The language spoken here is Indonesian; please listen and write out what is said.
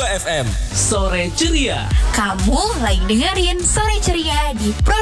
FM. Sore ceria. Kamu lagi dengerin Sore Ceria di Pro